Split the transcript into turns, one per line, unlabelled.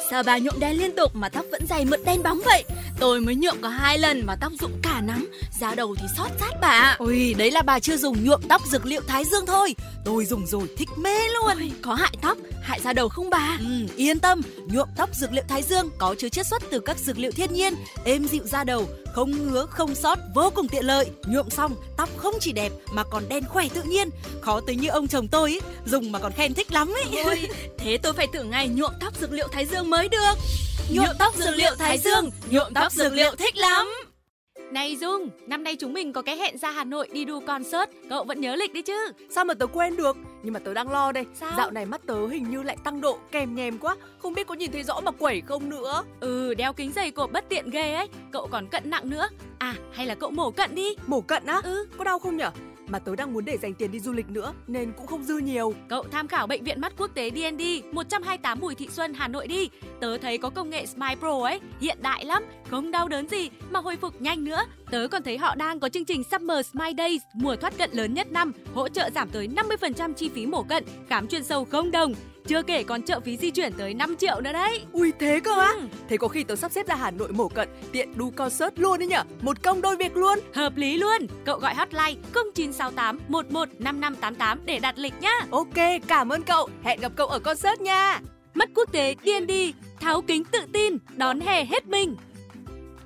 Sao bà nhuộm đen liên tục mà tóc vẫn dày mượt đen bóng vậy? Tôi mới nhuộm có 2 lần mà tóc rụng cả nắm, da đầu thì xót rát bà ạ.
Ôi, đấy là bà chưa dùng nhuộm tóc dược liệu Thái Dương thôi. Tôi dùng rồi thích mê luôn.
Ôi, có hại tóc, hại da đầu không bà?
Yên tâm, nhuộm tóc dược liệu Thái Dương có chứa chiết xuất từ các dược liệu thiên nhiên, êm dịu da đầu, không ngứa, không xót, vô cùng tiện lợi. Nhuộm xong, tóc không chỉ đẹp mà còn đen khỏe tự nhiên. Khó tới như ông chồng tôi ấy, dùng mà còn khen thích lắm ấy.
Ôi, thế tôi phải thử ngay nhuộm tóc dược liệu Thái Dương mới được.
Nhuộm tóc dược liệu Thái Dương, nhuộm tóc dược liệu thích lắm.
Này Dung, năm nay chúng mình có cái hẹn ra Hà Nội đi đu concert, cậu vẫn nhớ lịch đấy chứ?
Sao mà tớ quên được? Nhưng mà tớ đang lo đây.
Sao?
Dạo này mắt tớ hình như lại tăng độ kèm nhèm quá, không biết có nhìn thấy rõ mà quẩy không nữa.
Đeo kính dày cộp bất tiện ghê ấy, cậu còn cận nặng nữa. À, hay là cậu mổ cận đi.
Mổ cận á? Có đau không nhở? Mà tớ đang muốn để dành tiền đi du lịch nữa nên cũng không dư nhiều.
Cậu tham khảo bệnh viện mắt quốc tế DND 128 Bùi Thị Xuân, Hà Nội đi. Tớ thấy có công nghệ Smile Pro ấy, hiện đại lắm, không đau đớn gì mà hồi phục nhanh nữa. Tớ còn thấy họ đang có chương trình Summer Smile Days, mùa thoát cận lớn nhất năm, hỗ trợ giảm tới 50% chi phí mổ cận, khám chuyên sâu không đồng. Chưa kể còn trợ phí di chuyển tới 5 triệu nữa đấy.
Ui thế cơ á? Thế có khi tớ sắp xếp ra Hà Nội mổ cận, tiện đu concert luôn đấy nhở? Một công đôi việc luôn.
Hợp lý luôn. Cậu gọi hotline 0968 11 5588 để đặt lịch nhá.
Ok, cảm ơn cậu. Hẹn gặp cậu ở concert nha.
Mắt quốc tế DND, tháo kính tự tin, đón hè hết mình.